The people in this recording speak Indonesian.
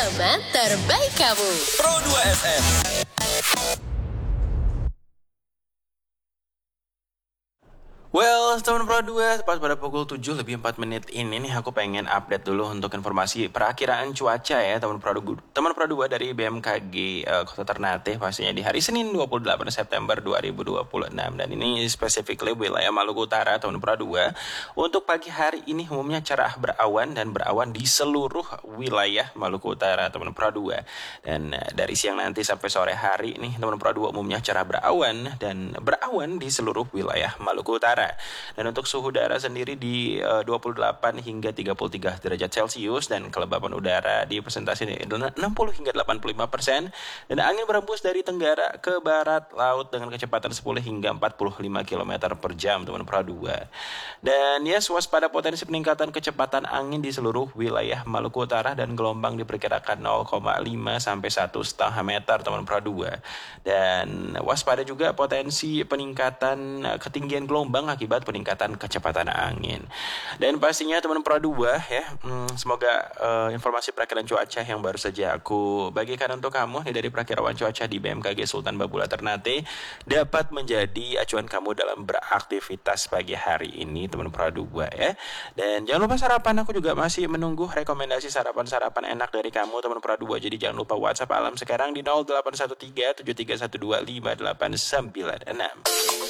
Teman terbaik kamu. Pro 2 FM. Well, teman Pro 2, pas pada pukul 7 lebih 4 menit ini nih aku pengen update dulu untuk informasi perakiraan cuaca ya teman Pro 2 dari BMKG Kota Ternate pastinya di hari Senin 28 September 2026 dan ini specifically wilayah Maluku Utara teman Pro 2. Untuk pagi hari ini umumnya cerah berawan dan berawan di seluruh wilayah Maluku Utara teman Pro 2. Dan dari siang nanti sampai sore hari nih teman Pro 2 umumnya cerah berawan dan berawan di seluruh wilayah Maluku Utara. Dan untuk suhu udara sendiri di 28 hingga 33 derajat Celcius dan kelembapan udara di persentase 60 hingga 85% dan angin berembus dari tenggara ke barat laut dengan kecepatan 10 hingga 45 km per jam teman Pro 2. Dan yes, waspada potensi peningkatan kecepatan angin di seluruh wilayah Maluku Utara dan gelombang diperkirakan 0,5 sampai 1,5 meter teman Pro 2. Dan waspada juga potensi peningkatan ketinggian gelombang akibat peningkatan kecepatan angin. Dan pastinya teman Pro 2 ya, semoga informasi perakiraan cuaca yang baru saja aku bagikan untuk kamu dari perakiraan cuaca di BMKG Sultan Babula Ternate dapat menjadi acuan kamu dalam beraktivitas pagi hari ini teman Pro 2 ya. Dan jangan lupa sarapan, aku juga masih menunggu rekomendasi sarapan-sarapan enak dari kamu teman Pro 2. Jadi jangan lupa WhatsApp Alam sekarang di 0813 7312 589.